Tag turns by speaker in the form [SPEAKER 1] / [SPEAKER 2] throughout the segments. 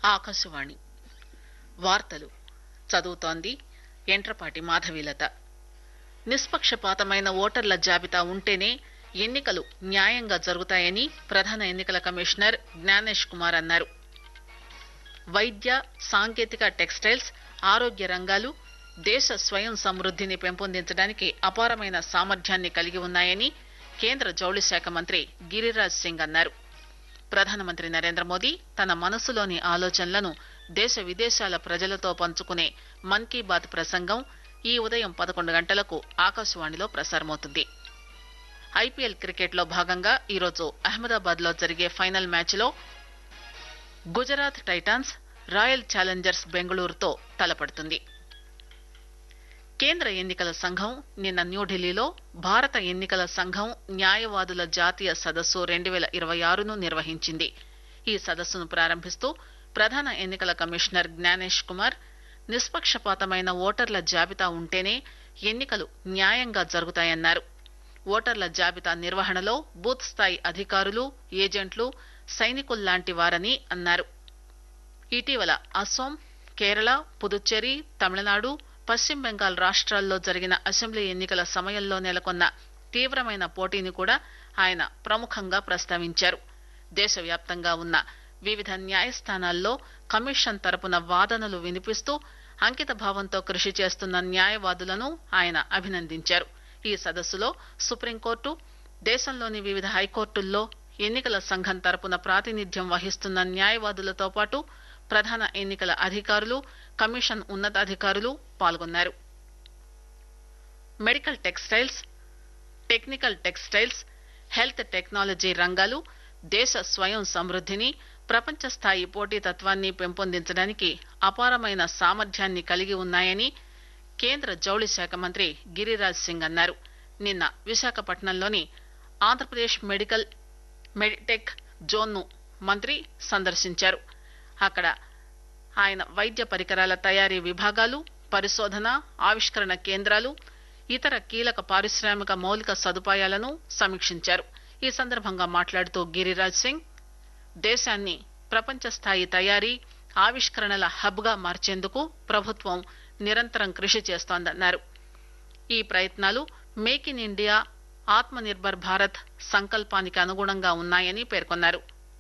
[SPEAKER 1] ఆకాశవాణి వార్తలు చదువుతోంది యంట్రపాటి మాధవీలత. నిష్పక్షపాతమైన ఓటర్ల జాబితా ఉంటేనే ఎన్నికలు న్యాయంగా జరుగుతాయని ప్రధాన ఎన్నికల కమిషనర్ జ్ఞానేష్ కుమార్ అన్నారు. వైద్య, సాంకేతిక, టెక్స్టైల్స్, ఆరోగ్య రంగాలు దేశ స్వయం సమృద్దిని పెంపొందించడానికి అపారమైన సామర్థ్యాన్ని కలిగి ఉన్నాయని కేంద్ర జౌళి శాఖ మంత్రి గిరిరాజ్ సింగ్ అన్నారు. ప్రధానమంత్రి నరేంద్ర మోదీ తన మనసులోని ఆలోచనలను దేశ విదేశాల ప్రజలతో పంచుకునే మన్ కీ బాత్ ప్రసంగం ఈ ఉదయం 11 గంటలకు ఆకాశవాణిలో ప్రసారమవుతుంది. ఐపీఎల్ క్రికెట్ లో భాగంగా ఈరోజు అహ్మదాబాద్ లో జరిగే ఫైనల్ మ్యాచ్ లో గుజరాత్ టైటాన్స్ రాయల్ ఛాలెంజర్స్ బెంగళూరుతో తలపడుతుంది. కేంద్ర ఎన్నికల సంఘం నిన్న న్యూఢిల్లీలో భారత ఎన్నికల సంఘం న్యాయవాదుల జాతీయ సదస్సు 2026ను నిర్వహించింది. ఈ సదస్సును ప్రారంభిస్తూ ప్రధాన ఎన్నికల కమిషనర్ జ్ఞానేష్ కుమార్ నిష్పక్షపాతమైన ఓటర్ల జాబితా ఉంటేనే ఎన్నికలు న్యాయంగా జరుగుతాయన్నారు. ఓటర్ల జాబితా నిర్వహణలో బూత్ స్థాయి అధికారులు, ఏజెంట్లు సైనికుల్లాంటి వారని అన్నారు. ఇటీవల అస్సోం, కేరళ, పుదుచ్చేరి, తమిళనాడు, పశ్చిమ బెంగాల్ రాష్ట్రాల్లో జరిగిన అసెంబ్లీ ఎన్నికల సమయంలో నెలకొన్న తీవ్రమైన పోటీని కూడా ఆయన ప్రముఖంగా ప్రస్తావించారు. దేశవ్యాప్తంగా ఉన్న వివిధ న్యాయస్థానాల్లో కమిషన్ తరపున వాదనలు వినిపిస్తూ అంకిత భావంతో కృషి చేస్తున్న న్యాయవాదులను ఆయన అభినందించారు. ఈ సదస్సులో సుప్రీంకోర్టు, దేశంలోని వివిధ హైకోర్టుల్లో ఎన్నికల సంఘం తరపున ప్రాతినిధ్యం వహిస్తున్న న్యాయవాదులతో పాటు ప్రధాన ఎన్నికల అధికారులు, కమిషన్ ఉన్నతాధికారులు పాల్గొన్నారు. Medical textiles, technical textiles, health technology రంగాలు దేశ స్వయం సమృద్దిని, ప్రపంచ స్థాయి పోటీతత్వాన్ని పెంపొందించడానికి అపారమైన సామర్థ్యాన్ని కలిగి ఉన్నాయని కేంద్ర జౌళి శాఖ మంత్రి గిరిరాజ్ సింగ్ అన్నారు. నిన్న విశాఖపట్నంలోని ఆంధ్రప్రదేశ్ మెడిటెక్ జోన్ ను మంత్రి సందర్శించారు. అక్కడ ఆయన వైద్య పరికరాల తయారీ విభాగాలు, పరిశోధన, ఆవిష్కరణ కేంద్రాలు, ఇతర కీలక పారిశ్రామిక మౌలిక సదుపాయాలను సమీక్షించారు. ఈ సందర్భంగా మాట్లాడుతూ గిరిరాజ్ సింగ్ దేశాన్ని ప్రపంచ స్థాయి తయారీ, ఆవిష్కరణల హబ్ గా మార్చేందుకు ప్రభుత్వం నిరంతరం కృషి చేస్తోందన్నారు. ఈ ప్రయత్నాలు మేక్ ఇన్ ఇండియా, ఆత్మ నిర్భర్ భారత్ సంకల్పానికి అనుగుణంగా ఉన్నాయని పేర్కొన్నారు.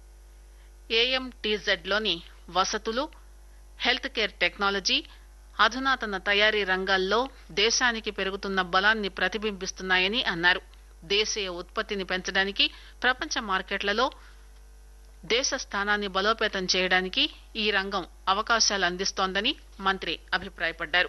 [SPEAKER 1] ఏఎంటీజెడ్ లోని వసతులు, హెల్త్ కేర్ టెక్నాలజీ, అధునాతన తయారీ రంగాల్లో దేశానికి పెరుగుతున్న బలాన్ని ప్రతిబింబిస్తున్నాయని అన్నారు. దేశీయ ఉత్పత్తిని పెంచడానికి, ప్రపంచ మార్కెట్లలో దేశ స్థానాన్ని బలోపేతం చేయడానికి ఈ రంగం అవకాశాలు అందిస్తోందని మంత్రి అభిప్రాయపడ్డారు.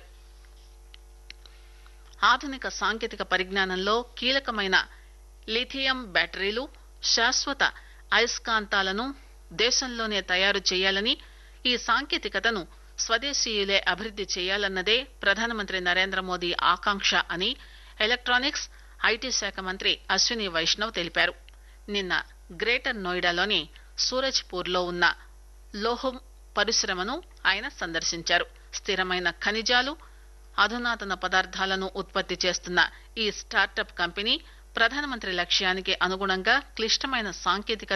[SPEAKER 1] ఆధునిక సాంకేతిక పరిజ్ఞానంలో కీలకమైన లిథియం బ్యాటరీలు, శాశ్వత అయస్కాంతాలను దేశంలోనే తయారు చేయాలని, ఈ సాంకేతికతను స్వదేశీయులే అభివృద్ది చేయాలన్నదే ప్రధానమంత్రి నరేంద్ర మోదీ ఆకాంక్ష అని ఎలక్ట్రానిక్స్, ఐటీ శాఖ మంత్రి అశ్విని వైష్ణవ్ తెలిపారు. నిన్న గ్రేటర్ నోయిడాలోని సూరజ్పూర్ లో ఉన్న లోహం పరిశ్రమను ఆయన సందర్శించారు. స్థిరమైన ఖనిజాలు, అధునాతన పదార్థాలను ఉత్పత్తి చేస్తున్న ఈ స్టార్టప్ కంపెనీ ప్రధానమంత్రి లక్ష్యానికి అనుగుణంగా క్లిష్టమైన సాంకేతిక